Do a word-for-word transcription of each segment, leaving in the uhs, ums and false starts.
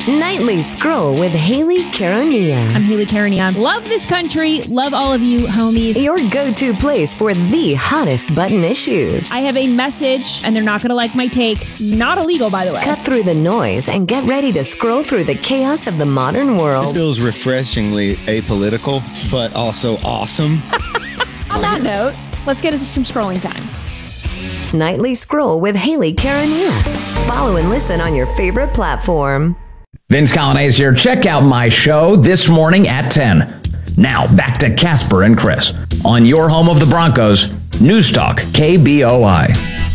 Nightly Scroll with Haley Karania. I'm Haley Karania. Love this country. Love all of you, homies. Your go-to place for the hottest button issues. I have a message, and they're not going to like my take. Not illegal, by the way. Cut through the noise and get ready to scroll through the chaos of the modern world. This feels refreshingly apolitical, but also awesome. On that note, let's get into some scrolling time. Nightly Scroll with Haley Karania. Follow and listen on your favorite platform. Vince Colonnese here. Check out my show this morning at ten. Now, back to Casper and Chris on your home of the Broncos, News Talk, K B O I.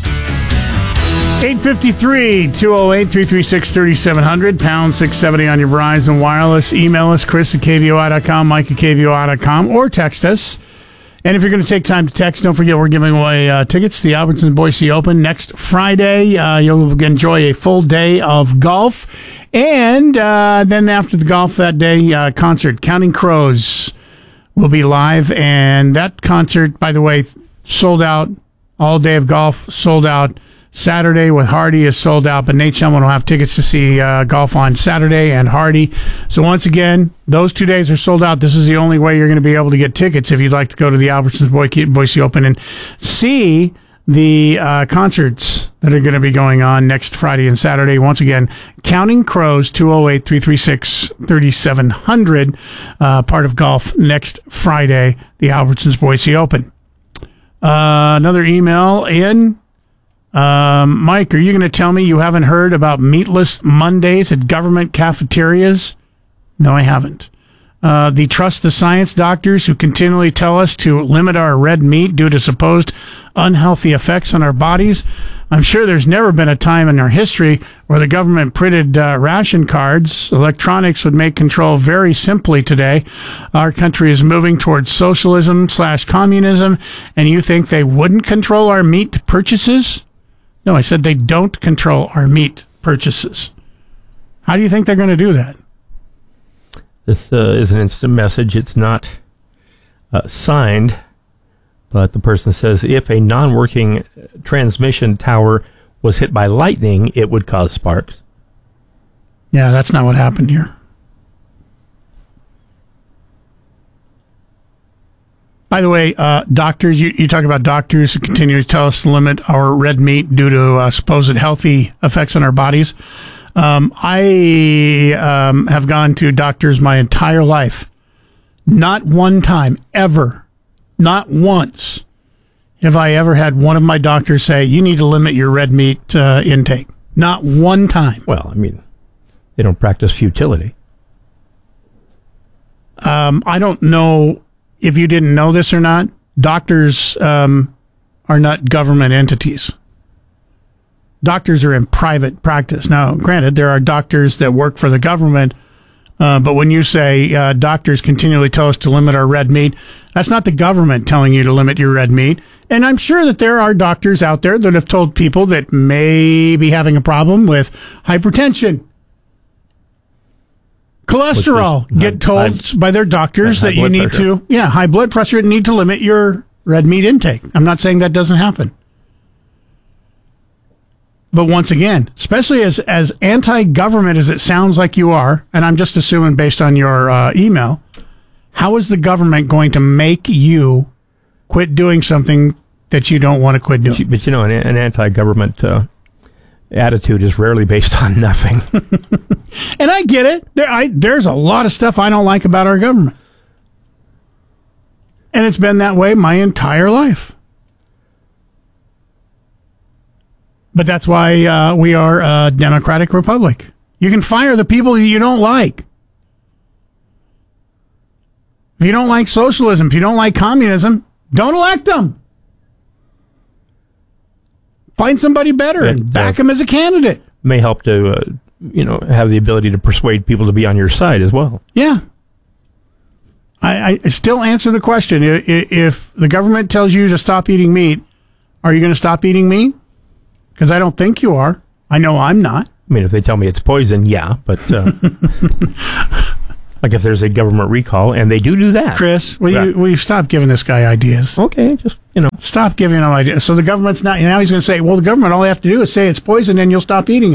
eight fifty-three, two oh eight, three three six, three seven zero zero, pound six seventy on your Verizon Wireless. Email us, Chris at K V O I dot com, Mike at K V O I dot com, or text us. And if you're going to take time to text, don't forget we're giving away uh, tickets to the Albertson Boise Open next Friday. Uh, you'll enjoy a full day of golf. And uh, then after the golf that day, uh, concert, Counting Crows will be live. And that concert, by the way, sold out. All day of golf, sold out. Saturday with Hardy is sold out, but Nate Shelman will have tickets to see uh, golf on Saturday and Hardy. So once again, those two days are sold out. This is the only way you're going to be able to get tickets if you'd like to go to the Albertsons Boise Open and see the uh, concerts that are going to be going on next Friday and Saturday. Once again, Counting Crows, two oh eight, three three six, three seven zero zero, uh, part of golf next Friday, the Albertsons Boise Open. Uh, another email in. Um, Mike, are you going to tell me you haven't heard about meatless Mondays at government cafeterias? No, I haven't. Uh, the trust the science doctors who continually tell us to limit our red meat due to supposed unhealthy effects on our bodies. I'm sure there's never been a time in our history where the government printed uh, ration cards. Electronics would make control very simply today. Our country is moving towards socialism slash communism, and you think they wouldn't control our meat purchases? No, I said they don't control our meat purchases. How do you think they're going to do that? This uh, is an instant message. It's not uh, signed, but the person says if a non-working transmission tower was hit by lightning, it would cause sparks. Yeah, that's not what happened here. By the way, uh, doctors, you, you talk about doctors who continue to tell us to limit our red meat due to uh, supposed healthy effects on our bodies. Um, I um, have gone to doctors my entire life. Not one time, ever, not once, have I ever had one of my doctors say, you need to limit your red meat uh, intake. Not one time. Well, I mean, they don't practice futility. Um, I don't know if you didn't know this or not. Doctors um, are not government entities. Doctors are in private practice. Now, granted, there are doctors that work for the government, uh, but when you say uh, doctors continually tell us to limit our red meat, that's not the government telling you to limit your red meat. And I'm sure that there are doctors out there that have told people that may be having a problem with hypertension, cholesterol, get told high, by their doctors that you need pressure. to, yeah, high blood pressure, need to limit your red meat intake. I'm not saying that doesn't happen. But once again, especially as, as anti-government as it sounds like you are, and I'm just assuming based on your uh, email, how is the government going to make you quit doing something that you don't want to quit doing? But you, but you know, an, an anti-government uh, attitude is rarely based on nothing. And I get it. There, I, there's a lot of stuff I don't like about our government. And it's been that way my entire life. But that's why uh, we are a democratic republic. You can fire the people you don't like. If you don't like socialism, if you don't like communism, don't elect them. Find somebody better it, and back uh, them as a candidate. May help to, uh, you know, have the ability to persuade people to be on your side as well. Yeah. I, I still answer the question. If, if the government tells you to stop eating meat, are you going to stop eating meat? Because I don't think you are. I know I'm not. I mean, if they tell me it's poison, yeah, but uh, like if there's a government recall, and they do do that. Chris, will, yeah. you, will you stop giving this guy ideas? Okay, just, you know. Stop giving him ideas. So the government's not, now he's going to say, well, the government, all they have to do is say it's poison and you'll stop eating it.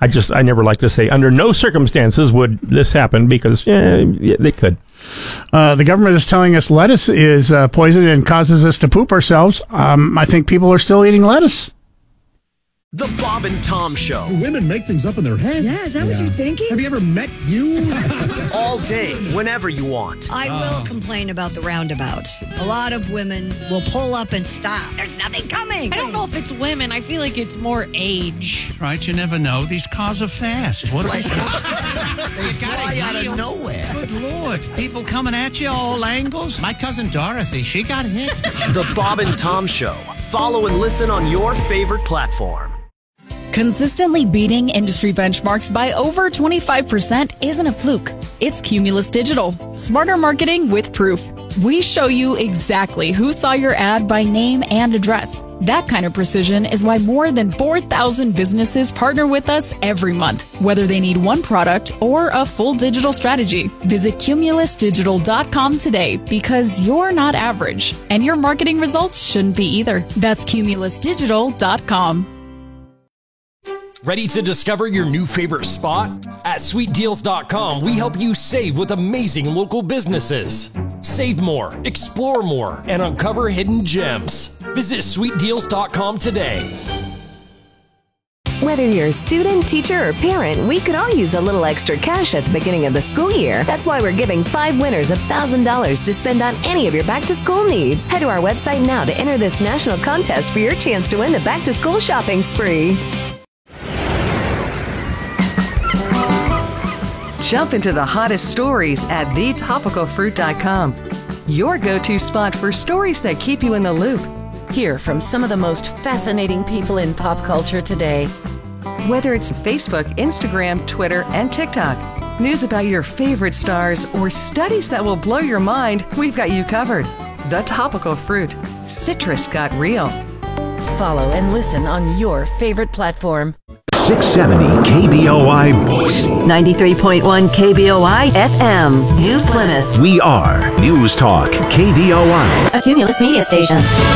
I just, I never like to say under no circumstances would this happen because eh, yeah, they could. Uh, the government is telling us lettuce is uh, poison and causes us to poop ourselves. Um, I think people are still eating lettuce. The Bob and Tom Show. Women make things up in their head. Yeah, is that yeah. what you're thinking? Have you ever met you? All day, whenever you want. I oh. will complain about the roundabouts. A lot of women will pull up and stop. There's nothing coming. I don't know if it's women. I feel like it's more age. Right, you never know. These cars are fast. What are they? They fly out of nowhere. Good Lord. People coming at you all angles. My cousin Dorothy, she got hit. The Bob and Tom Show. Follow and listen on your favorite platform. Consistently beating industry benchmarks by over twenty-five percent isn't a fluke. It's Cumulus Digital. Smarter marketing with proof. We show you exactly who saw your ad by name and address. That kind of precision is why more than four thousand businesses partner with us every month, whether they need one product or a full digital strategy. Visit cumulus digital dot com today because you're not average, and your marketing results shouldn't be either. That's cumulus digital dot com. Ready to discover your new favorite spot? At sweet deals dot com, we help you save with amazing local businesses. Save more, explore more, and uncover hidden gems. Visit sweet deals dot com today. Whether you're a student, teacher, or parent, we could all use a little extra cash at the beginning of the school year. That's why we're giving five winners one thousand dollars to spend on any of your back-to-school needs. Head to our website now to enter this national contest for your chance to win the back-to-school shopping spree. Jump into the hottest stories at the topical fruit dot com. Your go-to spot for stories that keep you in the loop. Hear from some of the most fascinating people in pop culture today. Whether it's Facebook, Instagram, Twitter, and TikTok, news about your favorite stars, or studies that will blow your mind, we've got you covered. The Topical Fruit. Citrus got real. Follow and listen on your favorite platform. six seventy K B O I Boise. ninety-three point one K B O I F M, New Plymouth. We are News Talk K B O I. A Cumulus media station.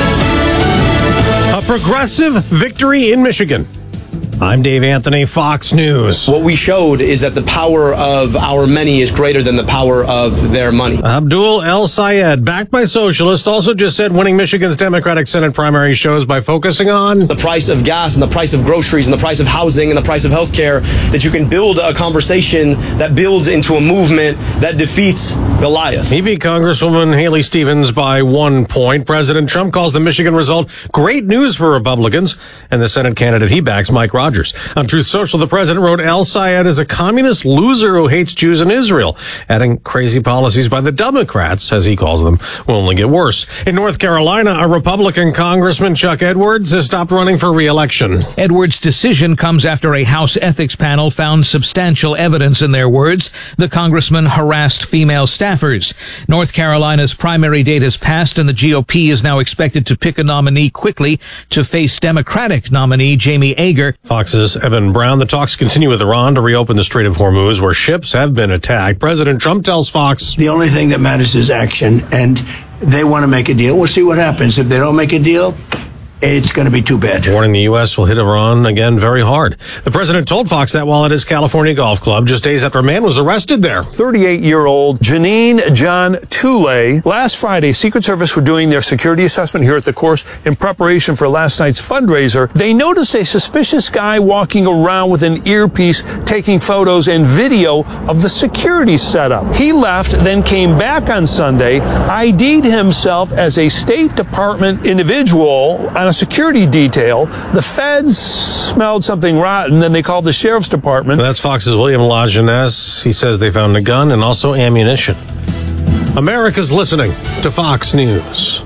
A progressive victory in Michigan. I'm Dave Anthony, Fox News. What we showed is that the power of our many is greater than the power of their money. Abdul El Sayed, backed by socialists, also just said winning Michigan's Democratic Senate primary shows by focusing on the price of gas and the price of groceries and the price of housing and the price of health care, that you can build a conversation that builds into a movement that defeats Goliath. He beat Congresswoman Haley Stevens by one point. President Trump calls the Michigan result great news for Republicans, and the Senate candidate he backs, Mike Rogers. On Truth Social, the president wrote El Sayed is a communist loser who hates Jews in Israel, adding crazy policies by the Democrats, as he calls them, will only get worse. In North Carolina, a Republican Congressman, Chuck Edwards, has stopped running for re-election. Edwards' decision comes after a House ethics panel found substantial evidence, in their words, the congressman harassed female staffers. North Carolina's primary date has passed, and the G O P is now expected to pick a nominee quickly to face Democratic nominee Jamie Ager. Fox's Eben Brown. The talks continue with Iran to reopen the Strait of Hormuz, where ships have been attacked. President Trump tells Fox, the only thing that matters is action, and they want to make a deal. We'll see what happens. If they don't make a deal, it's going to be too bad. Warning the U S will hit Iran again very hard. The president told Fox that while at his California golf club just days after a man was arrested there. thirty-eight-year-old Janine John Toulay. Last Friday, Secret Service were doing their security assessment here at the course in preparation for last night's fundraiser. They noticed a suspicious guy walking around with an earpiece, taking photos and video of the security setup. He left, then came back on Sunday, I D'd himself as a State Department individual on a security detail. The feds smelled something rotten, then they called the sheriff's department. That's Fox's William Lajeunesse. He says they found a gun and also ammunition. America's listening to Fox News.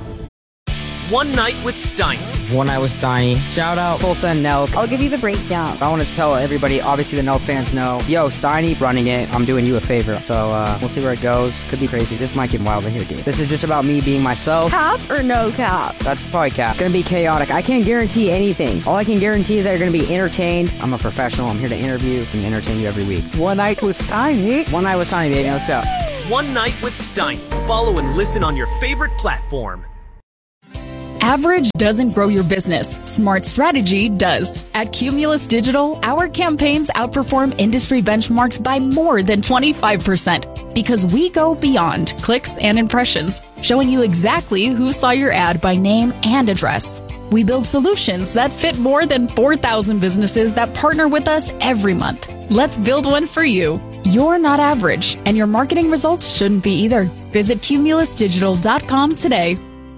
One Night with Steiny. One Night with Steiny. Shout out Tulsa and Nelk. I'll give you the breakdown. I want to tell everybody, obviously the Nelk fans know, yo, Steiny running it. I'm doing you a favor. So uh, we'll see where it goes. Could be crazy. This might get wild in here, dude. This is just about me being myself. Cap or no cap? That's probably cap. It's gonna be chaotic. I can't guarantee anything. All I can guarantee is that you're gonna be entertained. I'm a professional. I'm here to interview and entertain you every week. One Night with Steiny. One Night with Steiny, baby. Let's go. One Night with Steiny. Follow and listen on your favorite platform. Average doesn't grow your business. Smart strategy does. At Cumulus Digital, our campaigns outperform industry benchmarks by more than twenty-five percent because we go beyond clicks and impressions, showing you exactly who saw your ad by name and address. We build solutions that fit more than four thousand businesses that partner with us every month. Let's build one for you. You're not average, and your marketing results shouldn't be either. Visit cumulus digital dot com today.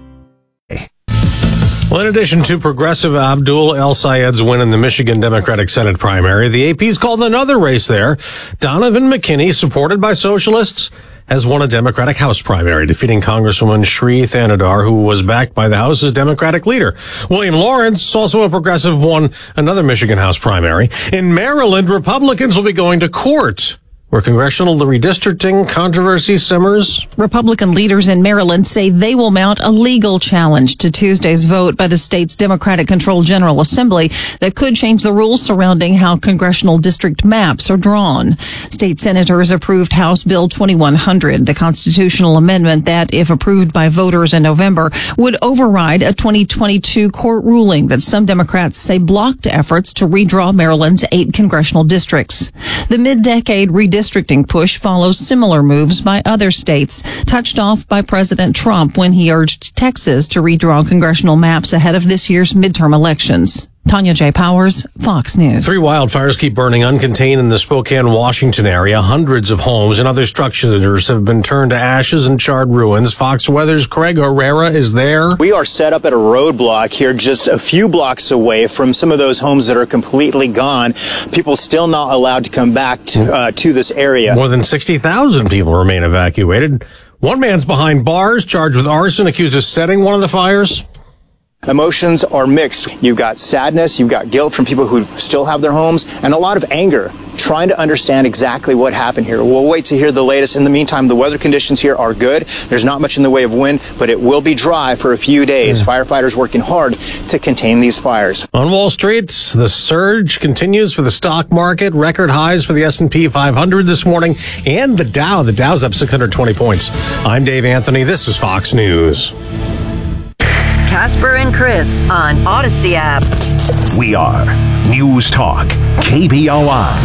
Well, in addition to progressive Abdul El Sayed's win in the Michigan Democratic Senate primary, the A P's called another race there. Donovan McKinney, supported by socialists, has won a Democratic House primary, defeating Congresswoman Sri Thanadar, who was backed by the House's Democratic leader. William Lawrence, also a progressive, won another Michigan House primary. In Maryland, Republicans will be going to court, where congressional redistricting controversy simmers. Republican leaders in Maryland say they will mount a legal challenge to Tuesday's vote by the state's Democratic-controlled General Assembly that could change the rules surrounding how congressional district maps are drawn. State senators approved House Bill twenty-one hundred, the constitutional amendment that, if approved by voters in November, would override a twenty twenty-two court ruling that some Democrats say blocked efforts to redraw Maryland's eight congressional districts. The mid-decade redistricting Redistricting push follows similar moves by other states, touched off by President Trump when he urged Texas to redraw congressional maps ahead of this year's midterm elections. Tanya J. Powers, Fox News. Three wildfires keep burning uncontained in the Spokane, Washington area. Hundreds of homes and other structures have been turned to ashes and charred ruins. Fox Weather's Craig Herrera is there. We are set up at a roadblock here just a few blocks away from some of those homes that are completely gone. People still not allowed to come back to, uh, to this area. More than sixty thousand people remain evacuated. One man's behind bars, charged with arson, accused of setting one of the fires. Emotions are mixed. You've got sadness, you've got guilt from people who still have their homes, and a lot of anger, trying to understand exactly what happened here. We'll wait to hear the latest. In the meantime, the weather conditions here are good. There's not much in the way of wind, but it will be dry for a few days. Mm. Firefighters working hard to contain these fires. On Wall Street, the surge continues for the stock market. Record highs for the S and P five hundred this morning, and the Dow. The Dow's up six hundred twenty points. I'm Dave Anthony. This is Fox News. Casper and Chris on Odyssey app. We are News Talk K B O I.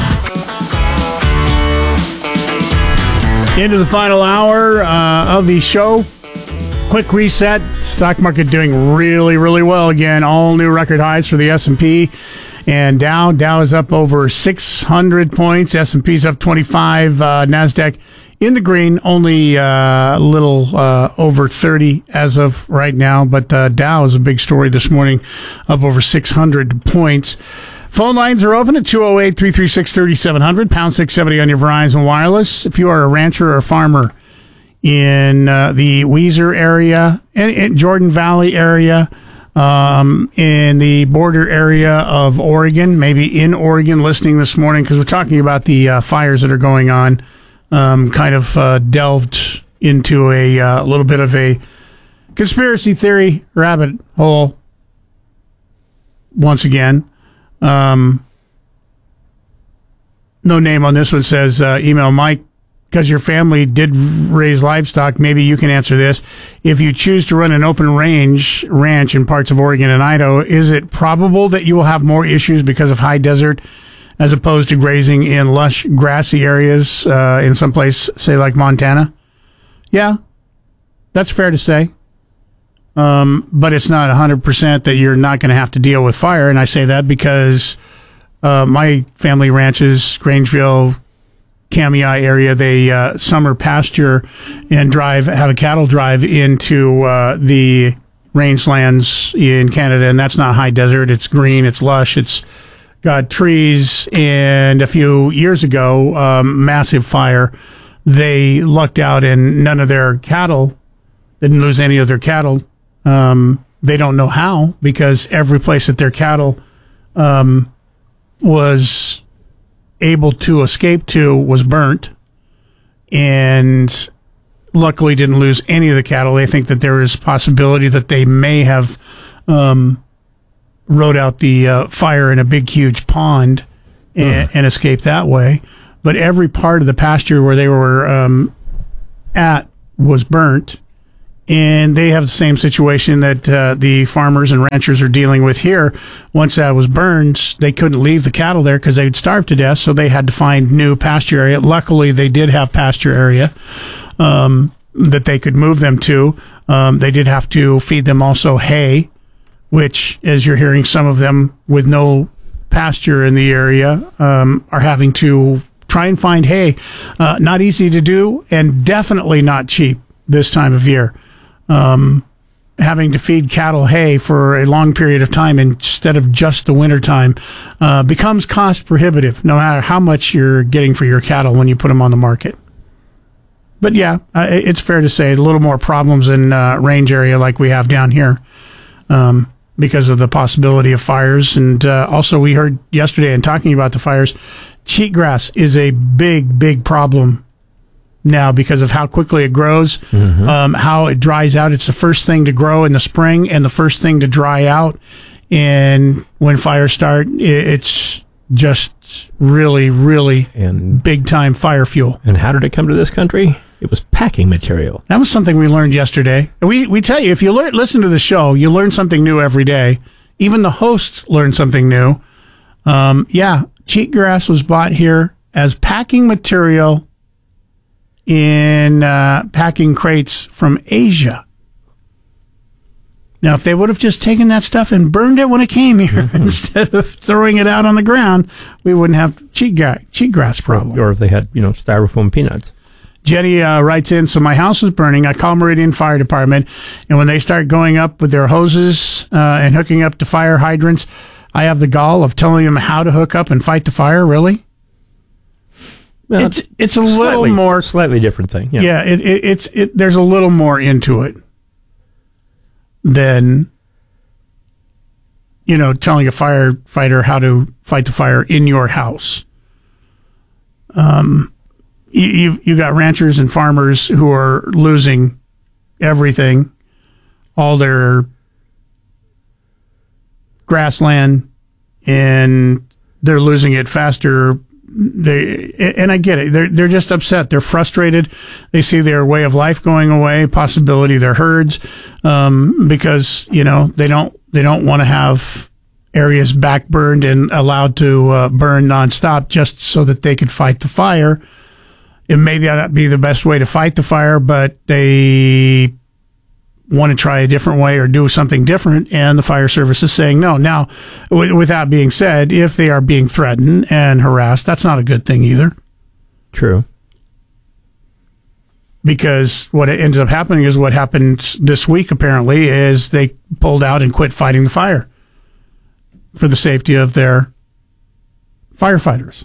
Into the final hour uh, of the show. Quick reset. Stock market doing really, really well again. All new record highs for the S and P and Dow. Dow is up over six hundred points. S and P's up twenty-five. Uh, NASDAQ in the green, only a uh, little uh, over thirty as of right now. But uh, Dow is a big story this morning, up over six hundred points. Phone lines are open at two oh eight, three three six, three seven zero zero, pound six seventy on your Verizon Wireless. If you are a rancher or a farmer in uh, the Weiser area, in, in Jordan Valley area, um, in the border area of Oregon, maybe in Oregon, listening this morning, because we're talking about the uh, fires that are going on. Um, kind of uh, delved into a uh, little bit of a conspiracy theory rabbit hole once again. Um, no name on this one. Says, uh, email Mike, because your family did raise livestock, maybe you can answer this. If you choose to run an open range ranch in parts of Oregon and Idaho, is it probable that you will have more issues because of high desert as opposed to grazing in lush, grassy areas uh, in some place, say, like Montana? Yeah, that's fair to say. Um, but it's not one hundred percent that you're not going to have to deal with fire. And I say that because uh, my family ranches, Grangeville, Kamiah area, they uh, summer pasture and drive, have a cattle drive into uh, the rangelands in Canada. And that's not high desert. It's green, it's lush, it's got trees. And a few years ago, um, massive fire. They lucked out and none of their cattle, didn't lose any of their cattle. Um, they don't know how, because every place that their cattle um, was able to escape to was burnt, and luckily didn't lose any of the cattle. They think that there is possibility that they may have um, rode out the uh, fire in a big, huge pond and, mm. and escaped that way. But every part of the pasture where they were um, at was burnt. and they have the same situation that uh, the farmers and ranchers are dealing with here. Once that was burned, they couldn't leave the cattle there because they'd starve to death, so they had to find new pasture area. Luckily, they did have pasture area um, that they could move them to. Um, they did have to feed them also hay, which, as you're hearing, some of them with no pasture in the area um, are having to try and find hay. Uh, not easy to do, and definitely not cheap this time of year. Um, having to feed cattle hay for a long period of time instead of just the winter time uh, becomes cost prohibitive, no matter how much you're getting for your cattle when you put them on the market. But yeah, uh, it's fair to say a little more problems in uh, range area like we have down here. Um, because of the possibility of fires. And uh, also we heard yesterday in talking about the fires, cheatgrass is a big, big problem now because of how quickly it grows, mm-hmm. um, how it dries out. It's the first thing to grow in the spring and the first thing to dry out. And when fires start, it's just really, really and big-time fire fuel. And how did it come to this country? It was packing material. That was something we learned yesterday. We we tell you, if you learn, listen to the show, you learn something new every day. Even the hosts learn something new. Um, yeah, cheatgrass was bought here as packing material in uh, packing crates from Asia. Now, if they would have just taken that stuff and burned it when it came here mm-hmm. instead of throwing it out on the ground, we wouldn't have cheatgrass, cheatgrass problem. Or, or if they had, you know, styrofoam peanuts. Jenny uh, writes in, so my house is burning. I call Meridian Fire Department, and when they start going up with their hoses uh, and hooking up to fire hydrants, I have the gall of telling them how to hook up and fight the fire. Really? Well, it's it's a slightly, little more slightly different thing. Yeah, yeah it, it, it's it, there's a little more into it than, you know, telling a firefighter how to fight the fire in your house. Um. You you got ranchers and farmers who are losing everything, all their grassland, and they're losing it faster. They and I get it. They're they're just upset. They're frustrated. They see their way of life going away, possibility their herds, um, because you know they don't they don't want to have areas backburned and allowed to uh, burn nonstop just so that they could fight the fire. It may not be the best way to fight the fire, but they want to try a different way or do something different, and the fire service is saying no. Now, w- with that being said, if they are being threatened and harassed, that's not a good thing either. True. Because what ends up happening is what happened this week, apparently, is they pulled out and quit fighting the fire for the safety of their firefighters.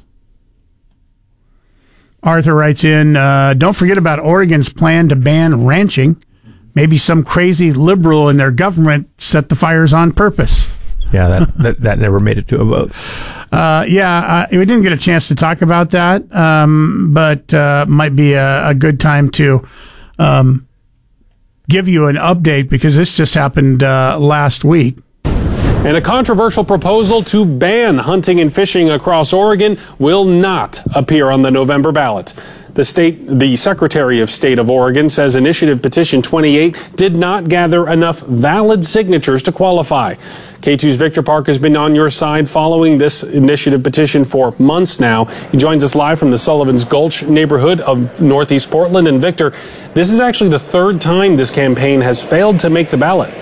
Arthur writes in, uh, don't forget about Oregon's plan to ban ranching. Maybe some crazy liberal in their government set the fires on purpose. Yeah, that that, that never made it to a vote. Uh, yeah, uh, we didn't get a chance to talk about that, um, but uh, might be a, a good time to um, give you an update because this just happened uh, last week. And a controversial proposal to ban hunting and fishing across Oregon will not appear on the November ballot. The state, the Secretary of State of Oregon says Initiative Petition twenty-eight did not gather enough valid signatures to qualify. K two's Victor Park has been on your side following this initiative petition for months now. He joins us live from the Sullivan's Gulch neighborhood of Northeast Portland. And Victor, this is actually the third time this campaign has failed to make the ballot.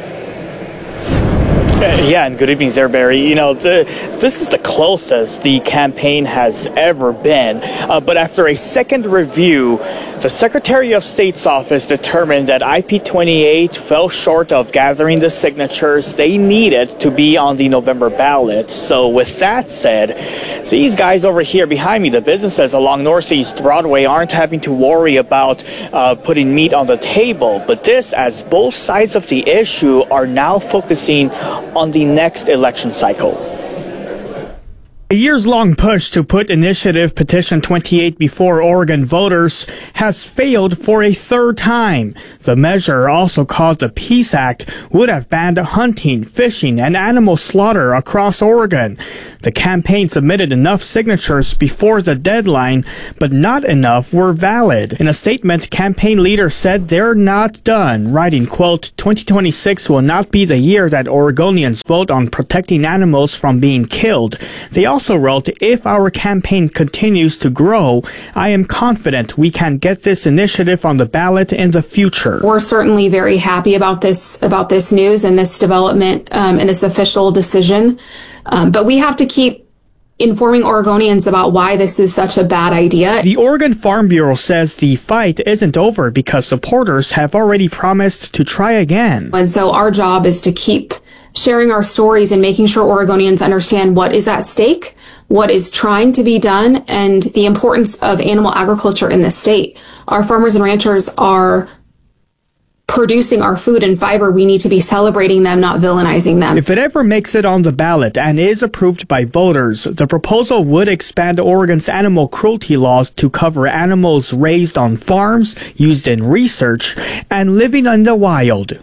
Yeah, and good evening there, Barry. You know, the, this is the closest the campaign has ever been. Uh, but after a second review, the Secretary of State's office determined that I P twenty-eight fell short of gathering the signatures they needed to be on the November ballot. So with that said, these guys over here behind me, the businesses along Northeast Broadway, aren't having to worry about uh, putting meat on the table. But this, as both sides of the issue are now focusing on the next election cycle. A years-long push to put Initiative Petition twenty-eight before Oregon voters has failed for a third time. The measure, also called the PEACE Act, would have banned hunting, fishing, and animal slaughter across Oregon. The campaign submitted enough signatures before the deadline, but not enough were valid. In a statement, campaign leaders said they're not done, writing, quote, twenty twenty-six will not be the year that Oregonians vote on protecting animals from being killed. They also also wrote, if our campaign continues to grow, I am confident we can get this initiative on the ballot in the future. We're certainly very happy about this about this news and this development um, and this official decision, um, but we have to keep informing Oregonians about why this is such a bad idea. The Oregon Farm Bureau says the fight isn't over because supporters have already promised to try again. And so our job is to keep sharing our stories and making sure Oregonians understand what is at stake, what is trying to be done, and the importance of animal agriculture in the state. Our farmers and ranchers are producing our food and fiber. We need to be celebrating them, not villainizing them. If it ever makes it on the ballot and is approved by voters, the proposal would expand Oregon's animal cruelty laws to cover animals raised on farms, used in research, and living in the wild.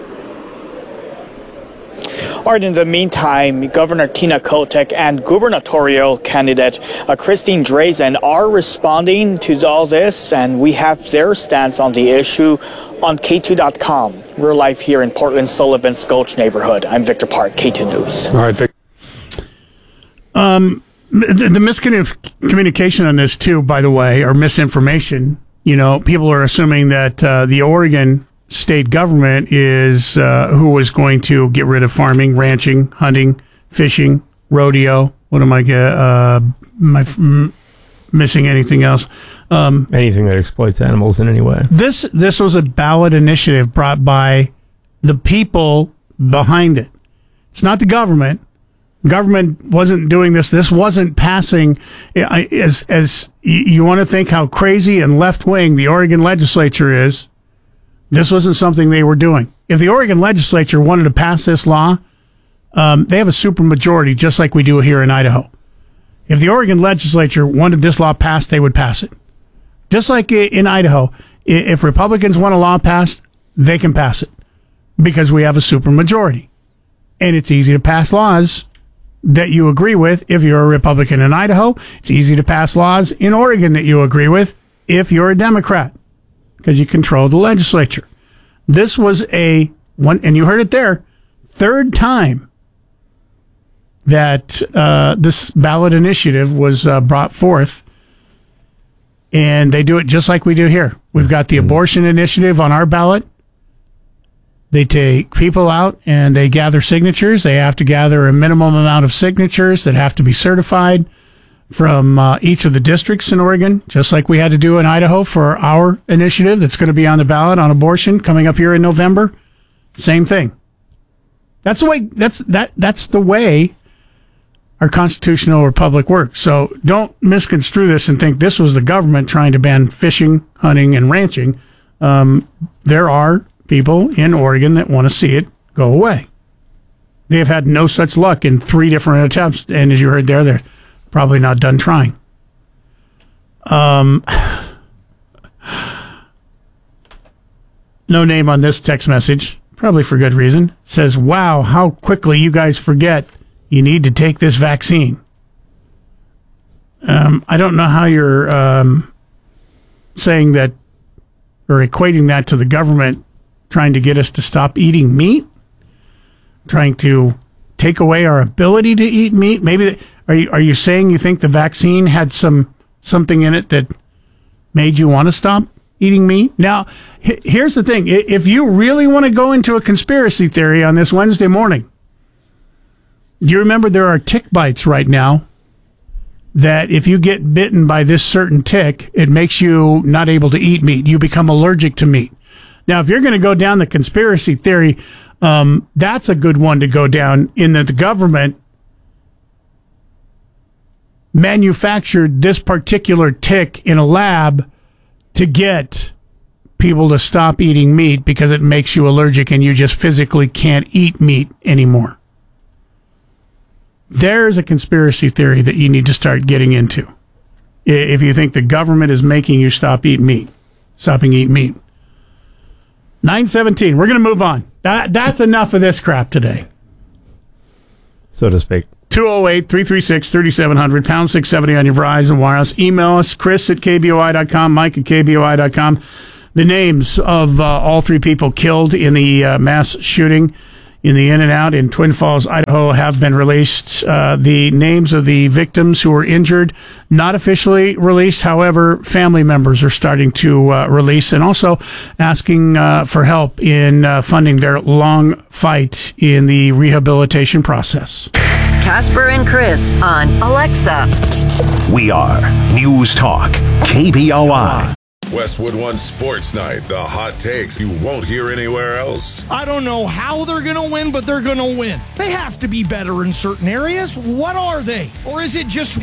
All right, in the meantime, Governor Tina Kotek and gubernatorial candidate uh, Christine Drazan are responding to all this, and we have their stance on the issue on K two dot com. We're live here in Portland's Sullivan's Gulch neighborhood. I'm Victor Park, K two News. All right, Victor. Um, the, the miscommunication on this, too, by the way, or misinformation, you know, people are assuming that uh, the Oregon state government is uh, who was going to get rid of farming, ranching, hunting, fishing, rodeo. What am I uh, am I m- missing? Anything else? Um, Anything that exploits animals in any way. This this was a ballot initiative brought by the people behind it. It's not the government. Government wasn't doing this. This wasn't passing. As as you want to think how crazy and left wing the Oregon legislature is. This wasn't something they were doing. If the Oregon legislature wanted to pass this law, um, they have a supermajority, just like we do here in Idaho. If the Oregon legislature wanted this law passed, they would pass it. Just like in Idaho, if Republicans want a law passed, they can pass it because we have a supermajority. And it's easy to pass laws that you agree with if you're a Republican in Idaho. It's easy to pass laws in Oregon that you agree with if you're a Democrat, because you control the legislature. This was a one, and you heard it there, third time that uh, this ballot initiative was uh, brought forth, and they do it just like we do here. We've got the abortion initiative on our ballot. They take people out and they gather signatures. They have to gather a minimum amount of signatures that have to be certified from uh, each of the districts in Oregon, just like we had to do in Idaho for our initiative that's going to be on the ballot on abortion coming up here in November. Same thing. That's the way. That's that. That's the way our constitutional republic works. So don't misconstrue this and think this was the government trying to ban fishing, hunting, and ranching. Um, there are people in Oregon that want to see it go away. They have had no such luck in three different attempts, and as you heard there, they're probably not done trying. Um, no name on this text message, probably for good reason. Says, wow, how quickly you guys forget you need to take this vaccine. Um, I don't know how you're um, saying that or equating that to the government trying to get us to stop eating meat, trying to take away our ability to eat meat. Maybe are you are you saying you think the vaccine had some something in it that made you want to stop eating meat? Now, h- here's the thing: if you really want to go into a conspiracy theory on this Wednesday morning, do you remember there are tick bites right now that if you get bitten by this certain tick, it makes you not able to eat meat. You become allergic to meat. Now, if you're going to go down the conspiracy theory, um, that's a good one to go down, in that the government manufactured this particular tick in a lab to get people to stop eating meat because it makes you allergic and you just physically can't eat meat anymore. There's a conspiracy theory that you need to start getting into. If you think the government is making you stop eating meat, stopping eating meat. nine seventeen. We're going to move on. That, that's enough of this crap today. So to speak. two oh eight, three three six, three seven zero zero, pound six seventy on your Verizon Wireless. Email us, Chris at K B O I dot com, Mike at K B O I dot com. The names of uh, all three people killed in the uh, mass shooting in the In-N-Out in Twin Falls, Idaho, have been released. Uh, the names of the victims who were injured, not officially released. However, family members are starting to uh, release and also asking uh, for help in uh, funding their long fight in the rehabilitation process. Casper and Chris on Alexa. We are News Talk, K B O I. Westwood One Sports Night, the hot takes you won't hear anywhere else. I don't know how they're going to win, but they're going to win. They have to be better in certain areas. What are they? Or is it just